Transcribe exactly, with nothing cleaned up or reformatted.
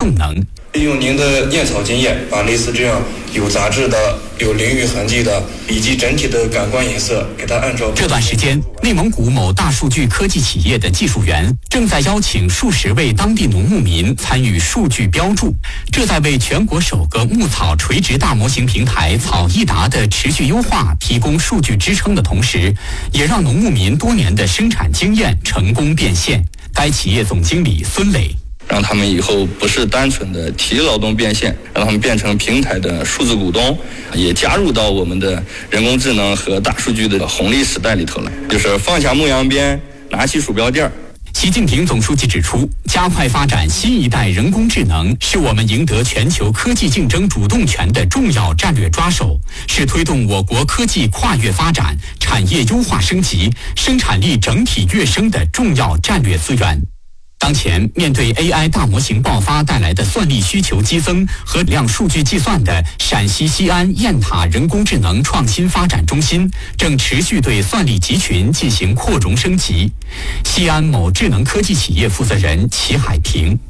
动能。 利用您的验草经验，把类似这样有杂质的、有淋浴痕迹的，以及整体的感官颜色，给它按照。 这段时间，内蒙古某大数据科技企业的技术员正在邀请数十位当地农牧民参与数据标注，这在为全国首个牧草垂直大模型平台草易达的持续优化提供数据支撑的同时，也让农牧民多年的生产经验成功变现。该企业总经理孙磊。 让他们以后不是单纯的体力劳动变现，让他们变成平台的数字股东，也加入到我们的人工智能和大数据的红利时代里头来。就是放下牧羊鞭，拿起鼠标垫。 习近平总书记指出，加快发展新一代人工智能是我们赢得全球科技竞争主动权的重要战略抓手，是推动我国科技跨越发展、产业优化升级、生产力整体跃升的重要战略资源。当前，面对 A I 大模型爆发带来的算力需求激增和量数据计算的陕西西安雁塔人工智能创新发展中心正持续对算力集群进行扩容升级。西安某智能科技企业负责人齐海平。